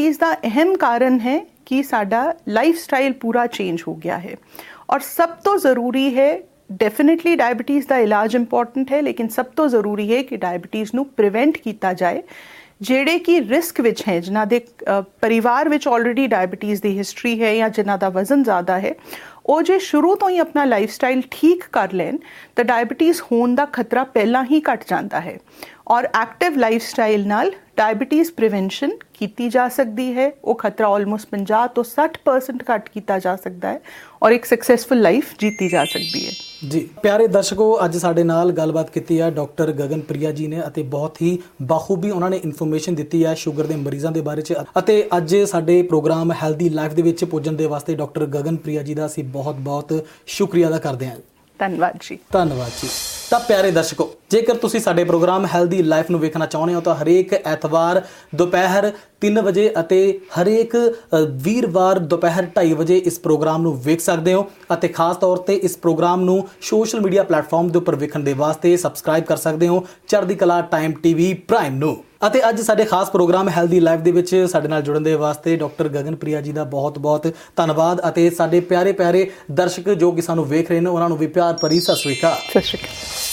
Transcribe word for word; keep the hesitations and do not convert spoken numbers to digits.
Diabetes का अहम कारण है कि साडा लाइफ स्टाइल पूरा चेंज हो गया है। और सब तो ज़रूरी है, डेफिनेटली डायबिटीज़ का इलाज इंपॉर्टेंट है, लेकिन सब तो ज़रूरी है कि डायबिटीज़ नू प्रिवेंट किया जाए। ਜਿਹੜੇ कि रिस्क विच है, जिन्हां दे परिवार विच ऑलरेडी डायबिटीज़ की हिस्टरी है या जिन्हां दा वजन ज़्यादा है, वो जे शुरू तो ही अपना लाइफ स्टाइल ठीक कर लैन तो डायबिटीज़ होने का खतरा पहला ही घट जाता है। और एक्टिव लाइफ स्टाइल नाल डायबिटीज़ प्रिवेंशन की जा सकती है। वो खतरा ऑलमोस्ट पचास तो साठ परसेंट घट किया जा सकता है और एक सक्सैसफुल लाइफ जीती जा सकती है। जी प्यारे दर्शकों, अज साडे नाल गलबात की है डॉक्टर गगनप्रिया जी ने अते बहुत ही बाखूबी उन्होंने इन्फॉर्मेशन दी है शुगर के मरीजों के बारे च। अते अज साडे प्रोग्राम हैल्दी लाइफ दे विच पुजन दे वास्ते डॉक्टर गगनप्रिया जी का असीं बहुत बहुत शुक्रिया अदा करते हैं। धन्यवाद जी। धन्यवाद जी। तो प्यारे दर्शकों, जेकर तुसीं साडे प्रोग्राम हैल्दी लाइफ नूं वेखना चाहुंदे हो तो हरेक एतवार दोपहर तीन बजे अते हरेक वीरवार दोपहर ढाई बजे इस प्रोग्राम नूं वेख सकते हो। अते खास तौर पर इस प्रोग्राम नूं सोशल मीडिया प्लेटफॉर्म के उपर वेखण दे वास्ते सबसक्राइब कर सकते हो चढ़दी कला टाइम टीवी प्राइम नूं। अते अज साडे खास प्रोग्राम हैल्दी लाइफ दे विच साडे नाल जुड़न दे वास्ते डॉक्टर गगनप्रिया जी का बहुत बहुत धन्यवाद। अते साडे प्यारे प्यारे दर्शक जो कि सानूं वेख रहे हैं उन्हां नूं भी प्यार भरी सत श्री अकाल। सत श्री अकाल।